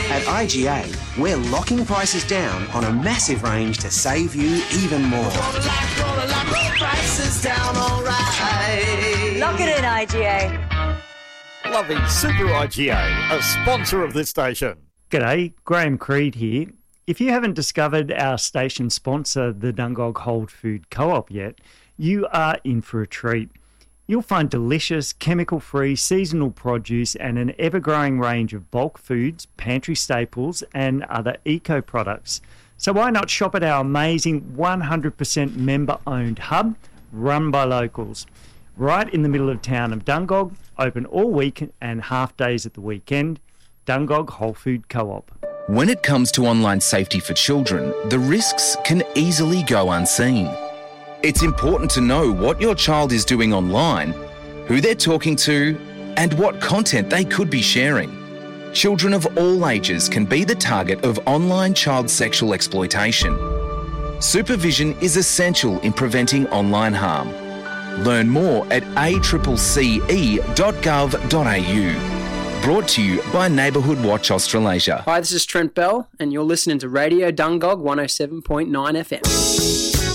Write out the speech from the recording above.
At IGA, we're locking prices down on a massive range to save you even more. Prices down, all right. Lock it in, IGA. Loving Super IGA, a sponsor of this station. G'day, Graham Creed here. If you haven't discovered our station sponsor, the Dungog Whole Food Co-op yet, you are in for a treat. You'll find delicious, chemical-free, seasonal produce and an ever-growing range of bulk foods, pantry staples and other eco-products. So why not shop at our amazing 100% member-owned hub, run by locals, right in the middle of town of Dungog, open all week and half days at the weekend, Dungog Whole Food Co-op. When it comes to online safety for children, the risks can easily go unseen. It's important to know what your child is doing online, who they're talking to, and what content they could be sharing. Children of all ages can be the target of online child sexual exploitation. Supervision is essential in preventing online harm. Learn more at accce.gov.au. Brought to you by Neighbourhood Watch Australasia. Hi, this is Trent Bell, and you're listening to Radio Dungog 107.9 FM.